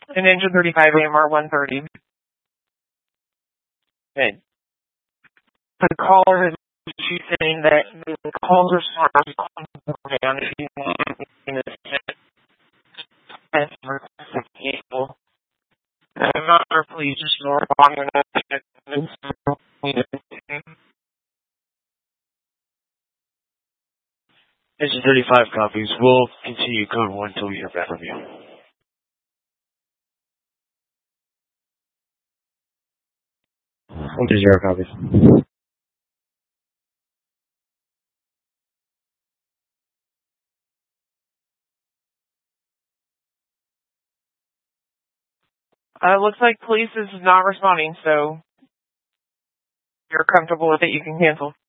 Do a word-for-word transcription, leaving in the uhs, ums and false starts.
An engine thirty-five A M R one thirty. Hey. The caller is she's saying that the calls are sort of down if you want to people. I'm not sure, please just ignore on your Engine thirty-five copies. We'll continue code one until we hear back from you. One to zero copies. Uh, looks like police is not responding, so if you're comfortable with it, you can cancel.